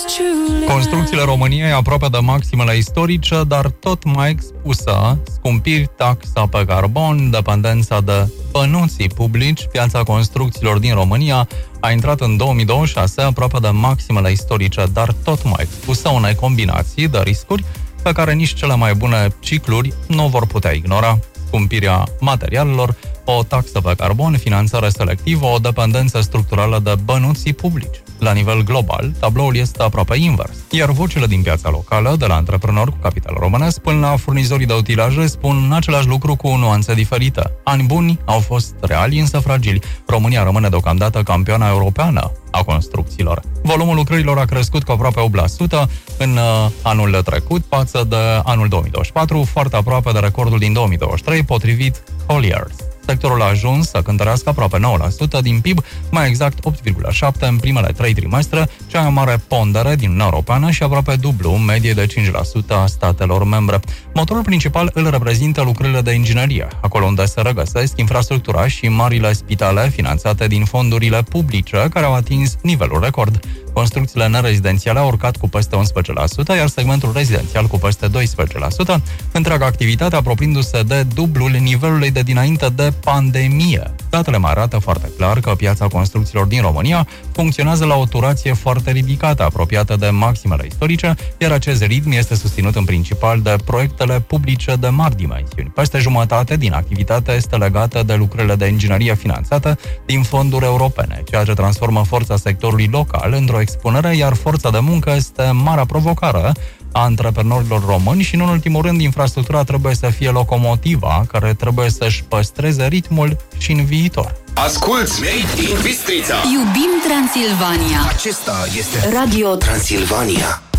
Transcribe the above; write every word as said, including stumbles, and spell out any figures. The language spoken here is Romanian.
Construcțiile României aproape de maximele istorice, dar tot mai expusă, scumpiri taxa pe carbon, dependența de bănuții publici. Piața construcțiilor din România a intrat în două mii douăzeci și șase aproape de maximele istorice, dar tot mai expusă unei combinații de riscuri pe care nici cele mai bune cicluri nu vor putea ignora. Scumpirea materialelor, o taxă pe carbon, finanțare selectivă, o dependență structurală de bănuții publici. La nivel global, tabloul este aproape invers, iar vocile din piața locală, de la antreprenori cu capital românesc până la furnizorii de utilaje, spun același lucru cu nuanțe diferite. Ani buni au fost reali, însă fragili. România rămâne deocamdată campioana europeană a construcțiilor. Volumul lucrărilor a crescut cu aproape opt la sută în uh, anul trecut față de anul două mii douăzeci și patru, foarte aproape de recordul din două mii douăzeci și trei, potrivit Colliers. Sectorul a ajuns să cântărească aproape nouă la sută din P I B, mai exact opt virgulă șapte la sută în primele trei trimestre, cea mai mare pondere din Uniunea Europeană și aproape dublu, în medie de cinci la sută a statelor membre. Motorul principal îl reprezintă lucrările de inginerie, acolo unde se regăsesc infrastructura și marile spitale finanțate din fondurile publice, care au atins nivelul record. Construcțiile nerezidențiale au urcat cu peste unsprezece la sută, iar segmentul rezidențial cu peste doisprezece la sută, întreaga activitate apropiindu-se de dublul nivelului de dinainte de pandemie. Datele mai arată foarte clar că piața construcțiilor din România funcționează la o turație foarte ridicată, apropiată de maximele istorice, iar acest ritm este susținut în principal de proiectele publice de mari dimensiuni. Peste jumătate din activitate este legată de lucrările de inginerie finanțate din fonduri europene, ceea ce transformă forța sectorului local într-o expunere, iar forța de muncă este marea provocare a antreprenorilor români și, în ultimul rând, infrastructura trebuie să fie locomotiva care trebuie să-și păstreze ritmul și în viitor. Asculți Made in Bistrița! Iubim Transilvania! Acesta este Radio Transilvania.